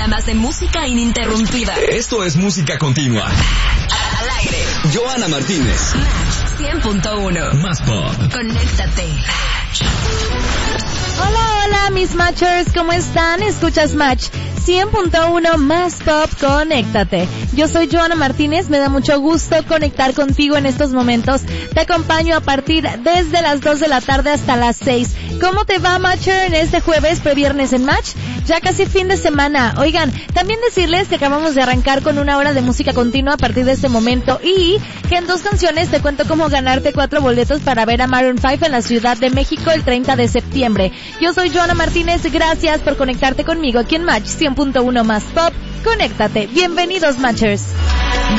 programas de música ininterrumpida. Esto es música continua. Al aire. Joana Martínez. Match 100.1. Más pop. Conéctate. Hola, mis Matchers, ¿cómo están? Escuchas Match 100.1 Más Pop, conéctate. Yo soy Joana Martínez, me da mucho gusto conectar contigo en estos momentos. Te acompaño a partir desde las 2 de la tarde hasta las 6. ¿Cómo te va, Matcher, en este jueves, previernes en Match? Ya casi fin de semana. Oigan, también decirles que acabamos de arrancar con una hora de música continua a partir de este momento y que en 2 canciones te cuento cómo ganarte 4 boletos para ver a Maroon 5 en la Ciudad de México el 30 de septiembre. Yo soy Joana Martínez, gracias por conectarte conmigo aquí en Match 100.1 Más Pop. Conéctate. Bienvenidos, Matchers.